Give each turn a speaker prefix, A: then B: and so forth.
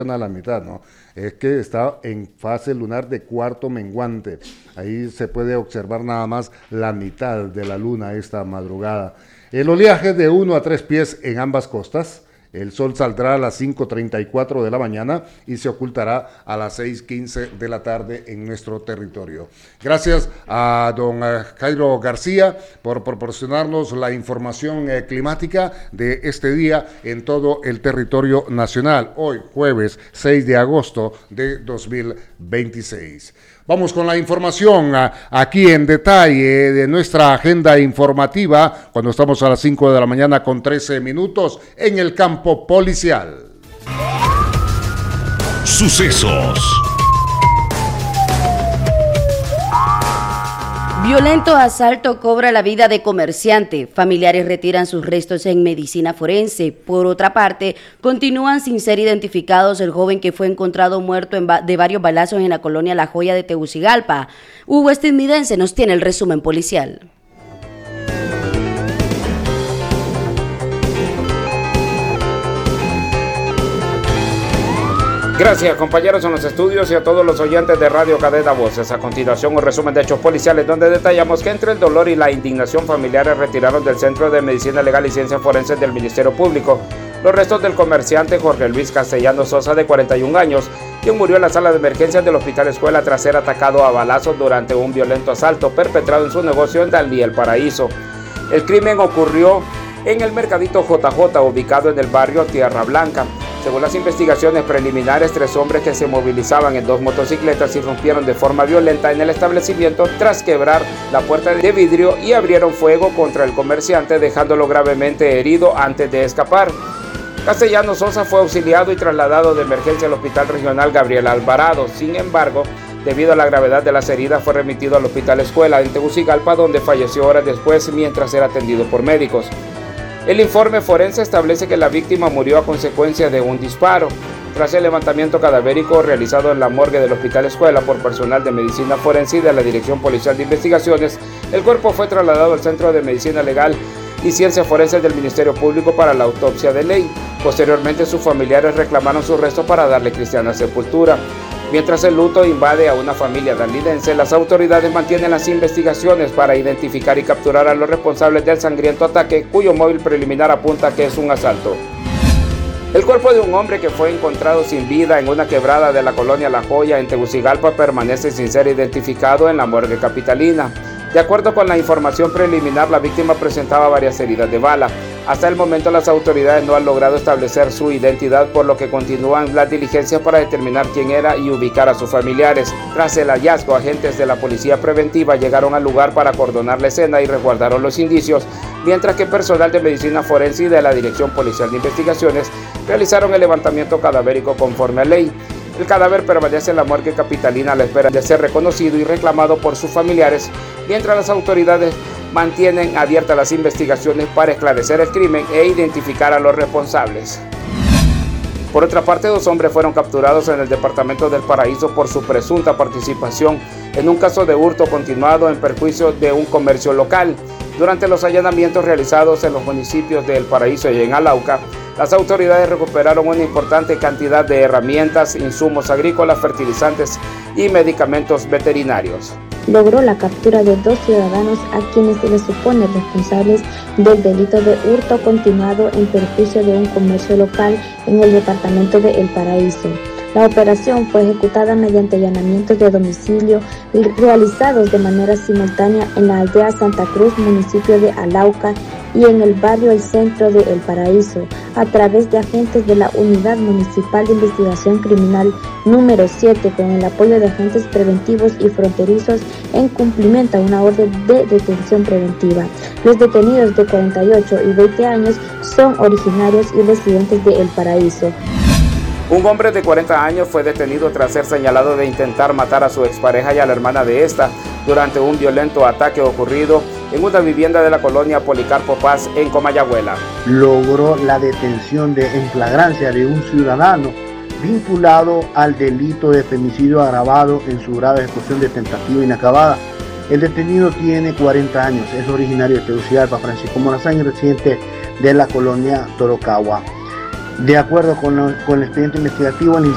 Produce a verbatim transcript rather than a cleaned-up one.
A: a la mitad, ¿no? Es que está en fase lunar de cuarto menguante. Ahí se puede observar nada más la mitad de la luna esta madrugada. El oleaje de uno a tres pies en ambas costas. El sol saldrá a las cinco treinta y cuatro de la mañana y se ocultará a las seis quince de la tarde en nuestro territorio. Gracias a don Jairo García por proporcionarnos la información eh, climática de este día en todo el territorio nacional. Hoy, jueves seis de agosto de dos mil veintiséis. Vamos con la información aquí en detalle de nuestra agenda informativa cuando estamos a las cinco de la mañana con trece minutos en el campo policial.
B: Sucesos.
C: Violento asalto cobra la vida de comerciante. Familiares retiran sus restos en medicina forense. Por otra parte, continúan sin ser identificados el joven que fue encontrado muerto en de varios balazos en la colonia La Joya de Tegucigalpa. Hugo Estadounidense nos tiene el resumen policial.
D: Gracias, compañeros en los estudios y a todos los oyentes de Radio Cadena Voces. A continuación, un resumen de hechos policiales donde detallamos que entre el dolor y la indignación, familiares retiraron del Centro de Medicina Legal y Ciencias Forenses del Ministerio Público los restos del comerciante Jorge Luis Castellano Sosa, de cuarenta y un años, quien murió en la sala de emergencias del Hospital Escuela tras ser atacado a balazos durante un violento asalto perpetrado en su negocio en Dalí, El Paraíso. El crimen ocurrió en el Mercadito J J, ubicado en el barrio Tierra Blanca. Según las investigaciones preliminares, tres hombres que se movilizaban en dos motocicletas irrumpieron de forma violenta en el establecimiento tras quebrar la puerta de vidrio y abrieron fuego contra el comerciante, dejándolo gravemente herido antes de escapar. Castellano Sosa fue auxiliado y trasladado de emergencia al Hospital Regional Gabriel Alvarado. Sin embargo, debido a la gravedad de las heridas, fue remitido al Hospital Escuela en Tegucigalpa, donde falleció horas después mientras era atendido por médicos. El informe forense establece que la víctima murió a consecuencia de un disparo. Tras el levantamiento cadavérico realizado en la morgue del Hospital Escuela por personal de medicina forense y de la Dirección Policial de Investigaciones, el cuerpo fue trasladado al Centro de Medicina Legal y Ciencias Forenses del Ministerio Público para la autopsia de ley. Posteriormente, sus familiares reclamaron sus restos para darle cristiana sepultura. Mientras el luto invade a una familia dalidense, las autoridades mantienen las investigaciones para identificar y capturar a los responsables del sangriento ataque, cuyo móvil preliminar apunta que es un asalto. El cuerpo de un hombre que fue encontrado sin vida en una quebrada de la colonia La Joya en Tegucigalpa permanece sin ser identificado en la morgue capitalina. De acuerdo con la información preliminar, la víctima presentaba varias heridas de bala. Hasta el momento, las autoridades no han logrado establecer su identidad, por lo que continúan las diligencias para determinar quién era y ubicar a sus familiares. Tras el hallazgo, agentes de la Policía Preventiva llegaron al lugar para acordonar la escena y resguardaron los indicios, mientras que personal de Medicina Forense y de la Dirección Policial de Investigaciones realizaron el levantamiento cadavérico conforme a ley. El cadáver permanece en la morgue capitalina a la espera de ser reconocido y reclamado por sus familiares, mientras las autoridades mantienen abiertas las investigaciones para esclarecer el crimen e identificar a los responsables. Por otra parte, dos hombres fueron capturados en el departamento del Paraíso por su presunta participación en un caso de hurto continuado en perjuicio de un comercio local. Durante los allanamientos realizados en los municipios de El Paraíso y en Alauca, las autoridades recuperaron una importante cantidad de herramientas, insumos agrícolas, fertilizantes y medicamentos veterinarios.
E: Logró la captura de dos ciudadanos a quienes se les supone responsables del delito de hurto continuado en perjuicio de un comercio local en el departamento de El Paraíso. La operación fue ejecutada mediante allanamientos de domicilio realizados de manera simultánea en la aldea Santa Cruz, municipio de Alauca, y en el barrio El Centro de El Paraíso, a través de agentes de la Unidad Municipal de Investigación Criminal número siete, con el apoyo de agentes preventivos y fronterizos en cumplimiento a una orden de detención preventiva. Los detenidos de cuarenta y ocho y veinte años son originarios y residentes de El Paraíso.
D: Un hombre de cuarenta años fue detenido tras ser señalado de intentar matar a su expareja y a la hermana de esta durante un violento ataque ocurrido en una vivienda de la colonia Policarpo Paz en Comayagüela.
F: Logró la detención de, en flagrancia de un ciudadano vinculado al delito de femicidio agravado en su grave ejecución de tentativa inacabada. El detenido tiene cuarenta años, es originario de Tegucigalpa, Francisco Morazán, residente de la colonia Torocagua. De acuerdo con, lo, con el expediente investigativo, el